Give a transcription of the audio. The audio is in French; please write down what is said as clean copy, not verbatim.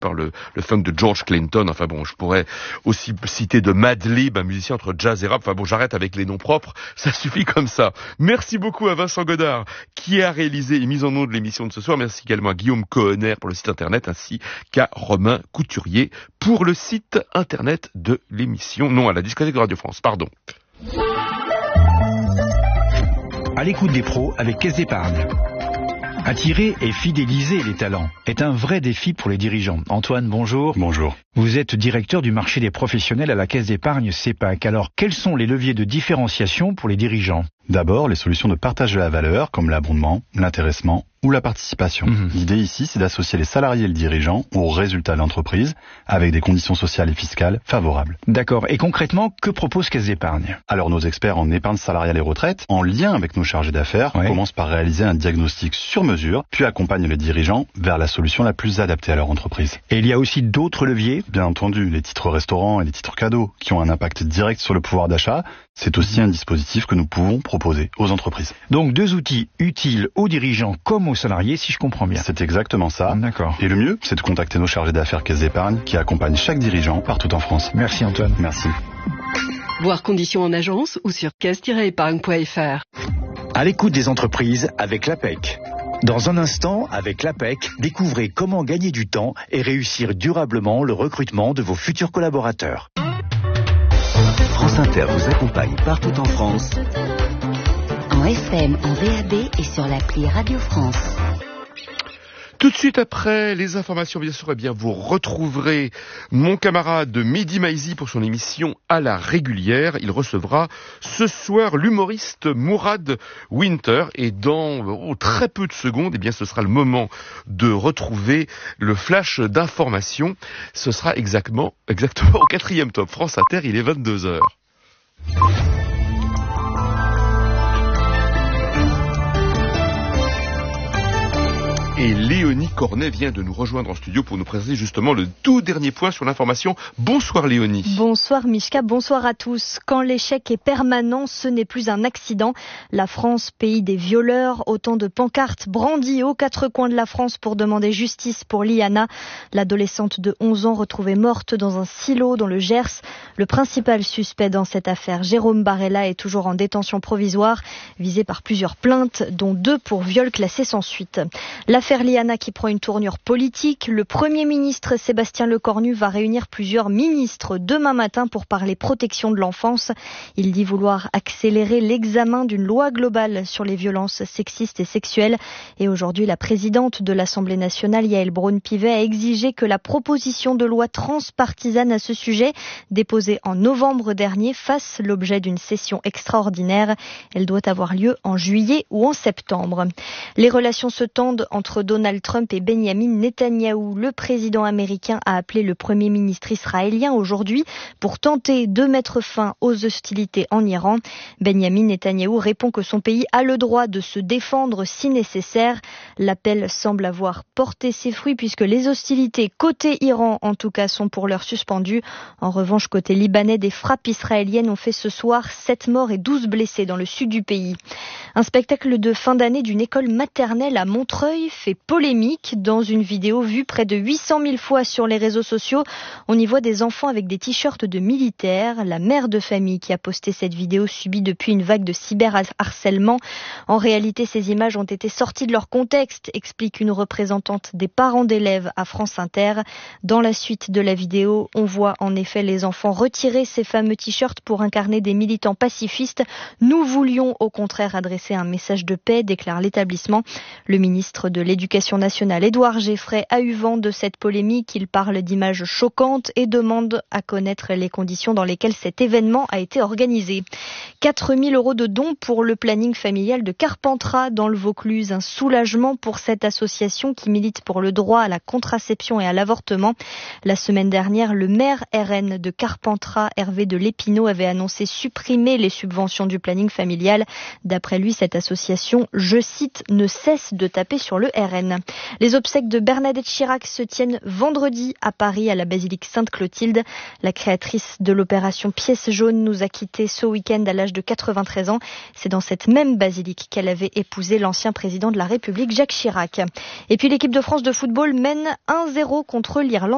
par le funk de George Clinton. Enfin bon, je pourrais aussi citer de Madlib, un musicien entre jazz et rap. Enfin bon, j'arrête avec les noms propres, ça suffit comme ça. Merci beaucoup à Vincent Godard qui a réalisé et mis en nom de l'émission de ce soir. Merci également à Guillaume Cohenner pour le site internet ainsi qu'à Romain Couturier pour le site internet de l'émission. Non, à la discothèque de Radio France, pardon. À l'écoute des pros avec Caisse d'Épargne. Attirer et fidéliser les talents est un vrai défi pour les dirigeants. Antoine, bonjour. Bonjour. Vous êtes directeur du marché des professionnels à la Caisse d'Épargne CEPAC. Alors, quels sont les leviers de différenciation pour les dirigeants ? D'abord, les solutions de partage de la valeur, comme l'abondement, l'intéressement ou la participation. L'idée ici, c'est d'associer les salariés et le dirigeant aux résultats de l'entreprise, avec des conditions sociales et fiscales favorables. D'accord. Et concrètement, que propose Caisse d'Épargne ? Alors, nos experts en épargne salariale et retraite, en lien avec nos chargés d'affaires, commencent par réaliser un diagnostic sur mesure, puis accompagnent les dirigeants vers la solution la plus adaptée à leur entreprise. Et il y a aussi d'autres leviers ? Bien entendu, les titres restaurants et les titres cadeaux, qui ont un impact direct sur le pouvoir d'achat, c'est aussi un dispositif que nous pouvons proposer aux entreprises. Donc 2 outils utiles aux dirigeants comme aux salariés, si je comprends bien. C'est exactement ça. D'accord. Et le mieux, c'est de contacter nos chargés d'affaires Caisse d'Épargne qui accompagnent chaque dirigeant partout en France. Merci Antoine. Merci. Voir conditions en agence ou sur caisse-épargne.fr. À l'écoute des entreprises avec l'APEC. Dans un instant, avec l'APEC, découvrez comment gagner du temps et réussir durablement le recrutement de vos futurs collaborateurs. France Inter vous accompagne partout en France. En FM, en DAB et sur l'appli Radio France. Tout de suite après les informations, bien sûr, vous retrouverez mon camarade Mehdi Maizi pour son émission à la régulière. Il recevra ce soir l'humoriste Mourad Winter et dans très peu de secondes, ce sera le moment de retrouver le flash d'information. Ce sera exactement au 4e top. France Inter, il est 22h. Et Léonie Cornet vient de nous rejoindre en studio pour nous présenter justement le tout dernier point sur l'information. Bonsoir Léonie. Bonsoir Mishka, bonsoir à tous. Quand l'échec est permanent, ce n'est plus un accident. La France, pays des violeurs, autant de pancartes brandies aux 4 coins de la France pour demander justice pour Liana, l'adolescente de 11 ans retrouvée morte dans un silo dans le Gers. Le principal suspect dans cette affaire, Jérôme Barella, est toujours en détention provisoire, visé par plusieurs plaintes, dont 2 pour viol classé sans suite. L'affaire Liana qui prend une tournure politique. Le Premier ministre Sébastien Lecornu va réunir plusieurs ministres demain matin pour parler protection de l'enfance. Il dit vouloir accélérer l'examen d'une loi globale sur les violences sexistes et sexuelles. Et aujourd'hui, la présidente de l'Assemblée nationale, Yaël Braun-Pivet, a exigé que la proposition de loi transpartisane à ce sujet, déposée en novembre dernier, fasse l'objet d'une session extraordinaire. Elle doit avoir lieu en juillet ou en septembre. Les relations se tendent entre Donald Trump et Benyamin Netanyahou. Le président américain a appelé le premier ministre israélien aujourd'hui pour tenter de mettre fin aux hostilités en Iran. Benyamin Netanyahou répond que son pays a le droit de se défendre si nécessaire. L'appel semble avoir porté ses fruits puisque les hostilités côté Iran, en tout cas, sont pour l'heure suspendues. En revanche, côté libanais, des frappes israéliennes ont fait ce soir 7 morts et 12 blessés dans le sud du pays. Un spectacle de fin d'année d'une école maternelle à Montreuil fait polémique. Dans une vidéo vue près de 800 000 fois sur les réseaux sociaux, on y voit des enfants avec des t-shirts de militaires. La mère de famille qui a posté cette vidéo subit depuis une vague de cyberharcèlement. En réalité, ces images ont été sorties de leur contexte, explique une représentante des parents d'élèves à France Inter. Dans la suite de la vidéo, on voit en effet les enfants retirer ces fameux t-shirts pour incarner des militants pacifistes. Nous voulions au contraire adresser un message de paix, déclare l'établissement. Le ministre de l'Éducation nationale, Édouard Geffray, a eu vent de cette polémique. Il parle d'images choquantes et demande à connaître les conditions dans lesquelles cet événement a été organisé. 4 000 € de dons pour le planning familial de Carpentras dans le Vaucluse. Un soulagement pour cette association qui milite pour le droit à la contraception et à l'avortement. La semaine dernière, le maire RN de Carpentras, Hervé de Lépinot, avait annoncé supprimer les subventions du planning familial. D'après lui, cette association, je cite, ne cesse de taper sur le RN. Les obsèques de Bernadette Chirac se tiennent vendredi à Paris, à la basilique Sainte-Clotilde. La créatrice de l'opération Pièce jaune nous a quittés ce week-end à l'âge de 93 ans. C'est dans cette même basilique qu'elle avait épousé l'ancien président de la République, Jacques Chirac. Et puis l'équipe de France de football mène 1-0 contre l'Irlande.